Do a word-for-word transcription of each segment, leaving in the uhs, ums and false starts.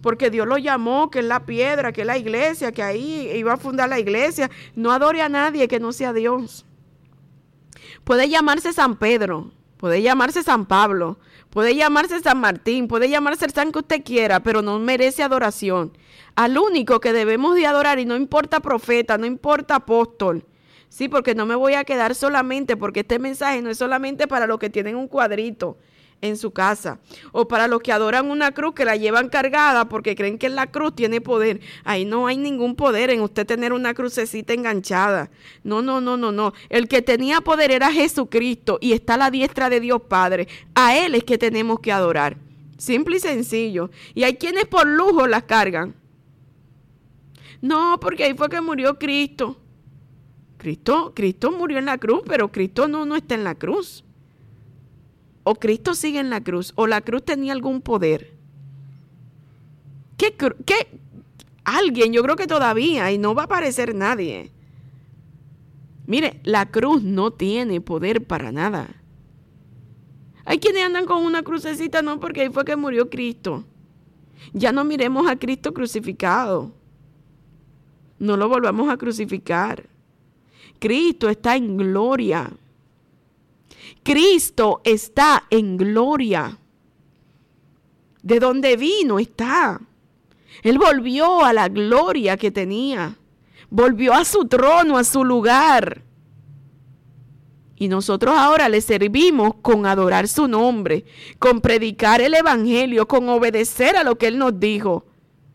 porque Dios lo llamó, que es la piedra, que es la iglesia, que ahí iba a fundar la iglesia. No adore a nadie que no sea Dios. Puede llamarse San Pedro, puede llamarse San Pablo, puede llamarse San Martín, puede llamarse el san que usted quiera, pero no merece adoración. Al único que debemos de adorar, y no importa profeta, no importa apóstol, sí, porque no me voy a quedar solamente, porque este mensaje no es solamente para los que tienen un cuadrito en su casa, o para los que adoran una cruz que la llevan cargada porque creen que la cruz tiene poder. Ahí no hay ningún poder en usted tener una crucecita enganchada. No, no, no, no, no. El que tenía poder era Jesucristo y está a la diestra de Dios Padre. A Él es que tenemos que adorar. Simple y sencillo. Y hay quienes por lujo las cargan. No, porque ahí fue que murió Cristo. Cristo, Cristo murió en la cruz, pero Cristo no, no está en la cruz. O Cristo sigue en la cruz, o la cruz tenía algún poder. ¿Qué, qué? Alguien, yo creo que todavía, y no va a aparecer nadie. Mire, la cruz no tiene poder para nada. Hay quienes andan con una crucecita, no, porque ahí fue que murió Cristo. Ya no miremos a Cristo crucificado. No lo volvamos a crucificar. Cristo está en gloria. Cristo está en gloria. De donde vino está. Él volvió a la gloria que tenía. Volvió a su trono, a su lugar. Y nosotros ahora le servimos con adorar su nombre, con predicar el evangelio, con obedecer a lo que Él nos dijo.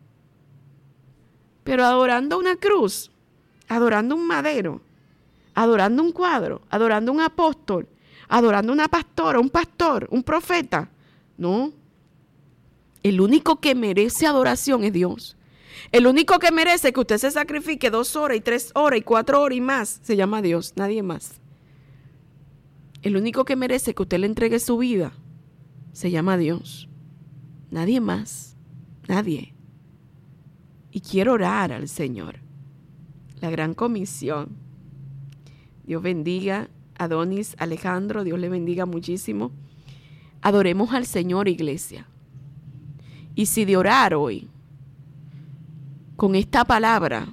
Pero adorando una cruz, adorando un madero, adorando un cuadro, adorando un apóstol, adorando una pastora, un pastor, un profeta. No. El único que merece adoración es Dios. El único que merece que usted se sacrifique dos horas y tres horas y cuatro horas y más se llama Dios, nadie más. El único que merece que usted le entregue su vida se llama Dios. Nadie más. Nadie. Y quiero orar al Señor. La gran comisión. Dios bendiga a Adonis, Alejandro. Dios le bendiga muchísimo. Adoremos al Señor, iglesia. Y si de orar hoy, con esta palabra,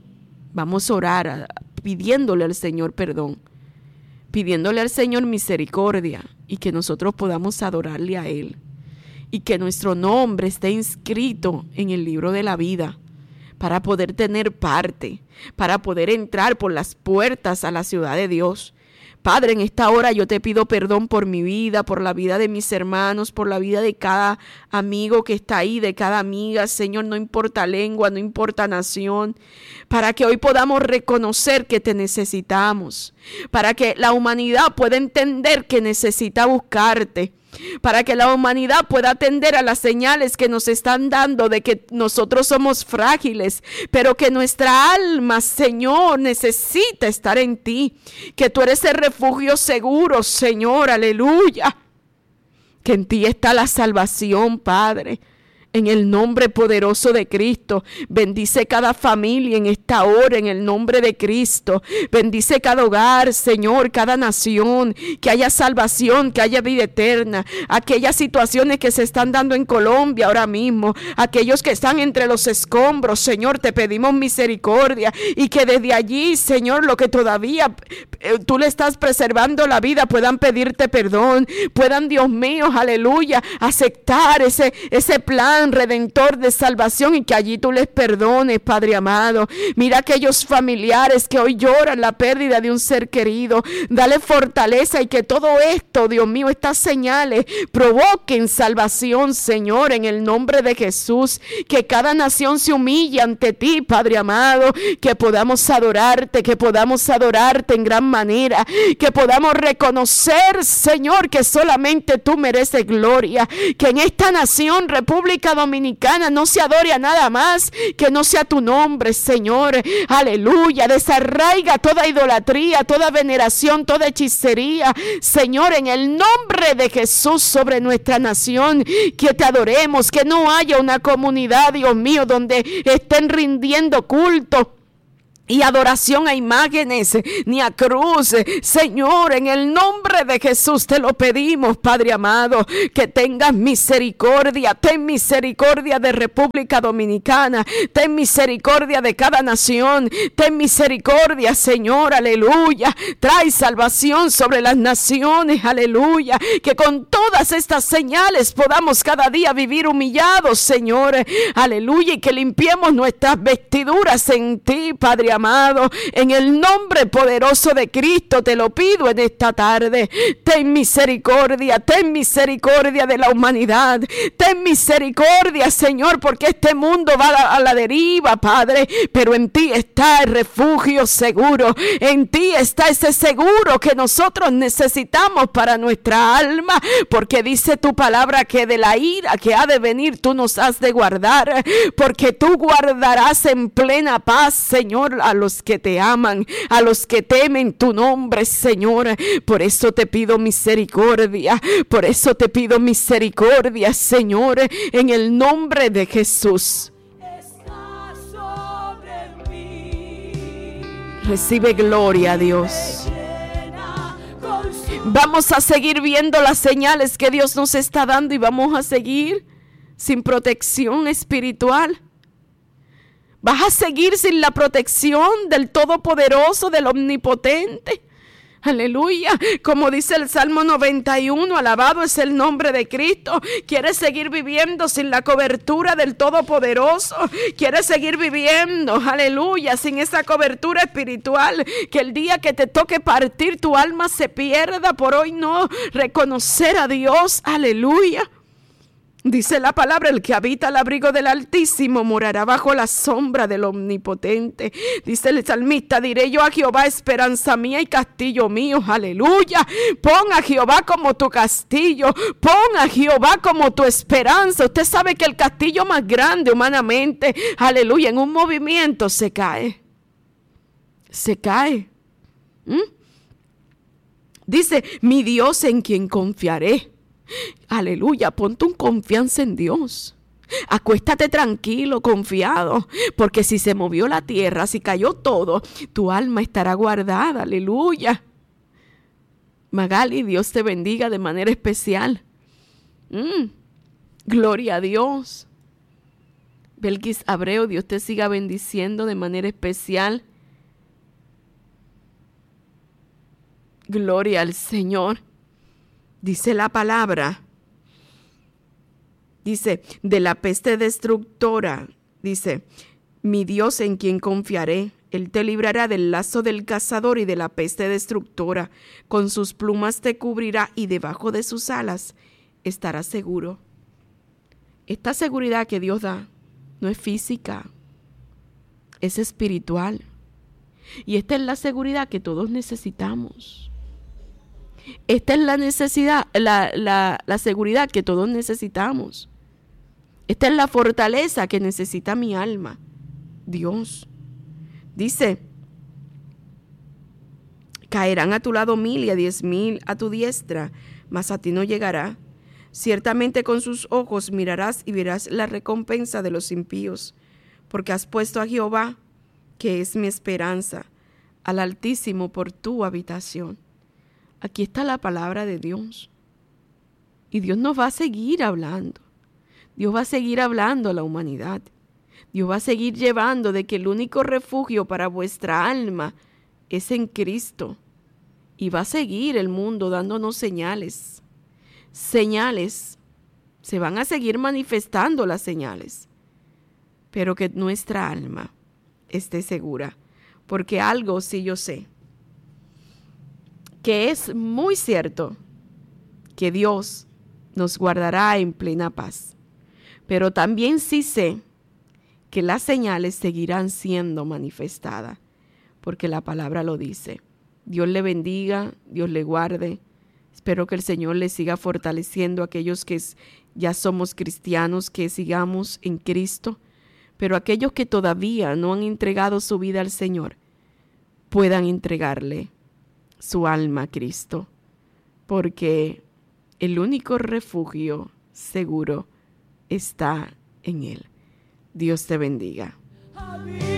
vamos a orar pidiéndole al Señor perdón. Pidiéndole al Señor misericordia y que nosotros podamos adorarle a Él. Y que nuestro nombre esté inscrito en el libro de la vida para poder tener parte, para poder entrar por las puertas a la ciudad de Dios. Padre, en esta hora yo te pido perdón por mi vida, por la vida de mis hermanos, por la vida de cada amigo que está ahí, de cada amiga. Señor, no importa lengua, no importa nación, para que hoy podamos reconocer que te necesitamos, para que la humanidad pueda entender que necesita buscarte, para que la humanidad pueda atender a las señales que nos están dando de que nosotros somos frágiles, pero que nuestra alma, Señor, necesita estar en ti, que tú eres el refugio seguro, Señor, aleluya, que en ti está la salvación, Padre. En el nombre poderoso de Cristo, bendice cada familia en esta hora, en el nombre de Cristo. Bendice cada hogar, Señor, cada nación, que haya salvación, que haya vida eterna. Aquellas situaciones que se están dando en Colombia ahora mismo, aquellos que están entre los escombros, Señor, te pedimos misericordia. Y que desde allí, Señor, lo que todavía eh, tú le estás preservando la vida, puedan pedirte perdón. Puedan, Dios mío, aleluya, aceptar ese, ese plan redentor de salvación y que allí tú les perdones, Padre amado. Mira aquellos familiares que hoy lloran la pérdida de un ser querido. Dale fortaleza y que todo esto, Dios mío, estas señales provoquen salvación, Señor, en el nombre de Jesús. Que cada nación se humille ante ti, Padre amado. Que podamos adorarte, que podamos adorarte en gran manera. Que podamos reconocer, Señor, que solamente tú mereces gloria. Que en esta nación, República Dominicana, no se adore a nada más que no sea tu nombre, Señor, aleluya. Desarraiga toda idolatría, toda veneración, toda hechicería, Señor, en el nombre de Jesús sobre nuestra nación. Que te adoremos, que no haya una comunidad, Dios mío, donde estén rindiendo culto y adoración a imágenes, ni a cruz. Señor, en el nombre de Jesús te lo pedimos, Padre amado, que tengas misericordia. Ten misericordia de República Dominicana. Ten misericordia de cada nación. Ten misericordia, Señor, aleluya. Trae salvación sobre las naciones, aleluya. Que con todas estas señales podamos cada día vivir humillados, Señor, aleluya. Y que limpiemos nuestras vestiduras en ti, Padre amado, en el nombre poderoso de Cristo te lo pido en esta tarde. Ten misericordia, ten misericordia de la humanidad. Ten misericordia, Señor, porque este mundo va a la, a la deriva, Padre, pero en ti está el refugio seguro. En ti está ese seguro que nosotros necesitamos para nuestra alma, porque dice tu palabra que de la ira que ha de venir tú nos has de guardar, porque tú guardarás en plena paz, Señor, a los que te aman, a los que temen tu nombre, Señor. Por eso te pido misericordia, por eso te pido misericordia, Señor, en el nombre de Jesús. Recibe gloria a Dios. Vamos a seguir viendo las señales que Dios nos está dando y vamos a seguir sin protección espiritual. Vas a seguir sin la protección del Todopoderoso, del Omnipotente. Aleluya. Como dice el Salmo noventa y uno, alabado es el nombre de Cristo. ¿Quieres seguir viviendo sin la cobertura del Todopoderoso? ¿Quieres seguir viviendo, aleluya, sin esa cobertura espiritual? Que el día que te toque partir tu alma se pierda por hoy no reconocer a Dios. Aleluya. Dice la palabra, el que habita al abrigo del Altísimo morará bajo la sombra del Omnipotente. Dice el salmista, diré yo a Jehová, esperanza mía y castillo mío. Aleluya. Pon a Jehová como tu castillo. Pon a Jehová como tu esperanza. Usted sabe que el castillo más grande humanamente, aleluya, en un movimiento se cae. Se cae. ¿Mm? Dice, mi Dios en quien confiaré. Aleluya, pon tu confianza en Dios. Acuéstate tranquilo, confiado, porque si se movió la tierra, si cayó todo, tu alma estará guardada. Aleluya. Magali, Dios te bendiga de manera especial. Mm, gloria a Dios. Belkis Abreu, Dios te siga bendiciendo de manera especial. Gloria al Señor. Dice la palabra, dice, de la peste destructora, dice, mi Dios en quien confiaré, Él te librará del lazo del cazador y de la peste destructora, con sus plumas te cubrirá y debajo de sus alas estarás seguro. Esta seguridad que Dios da no es física, es espiritual. Y esta es la seguridad que todos necesitamos. Esta es la necesidad, la, la, la seguridad que todos necesitamos. Esta es la fortaleza que necesita mi alma. Dios. Dice, caerán a tu lado mil y a diez mil a tu diestra, mas a ti no llegará. Ciertamente con sus ojos mirarás y verás la recompensa de los impíos, porque has puesto a Jehová, que es mi esperanza, al Altísimo por tu habitación. Aquí está la palabra de Dios. Y Dios nos va a seguir hablando. Dios va a seguir hablando a la humanidad. Dios va a seguir llevando de que el único refugio para vuestra alma es en Cristo. Y va a seguir el mundo dándonos señales. Señales. Se van a seguir manifestando las señales. Pero que nuestra alma esté segura. Porque algo sí yo sé. Que es muy cierto que Dios nos guardará en plena paz. Pero también sí sé que las señales seguirán siendo manifestadas, porque la palabra lo dice. Dios le bendiga, Dios le guarde. Espero que el Señor le siga fortaleciendo a aquellos que ya somos cristianos, que sigamos en Cristo. Pero aquellos que todavía no han entregado su vida al Señor, puedan entregarle su alma a Cristo, porque el único refugio seguro está en Él. Dios te bendiga.